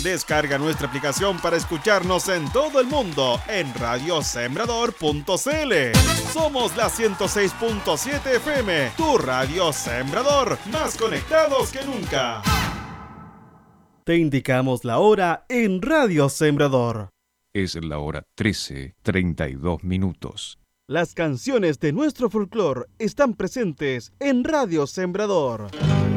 Descarga nuestra aplicación para escucharnos en todo el mundo en radiosembrador.cl. Somos la 106.7 FM, tu radio Sembrador, más conectados que nunca. Te indicamos la hora en Radio Sembrador. Es la hora 13:32. Las canciones de nuestro folclore están presentes en Radio Sembrador.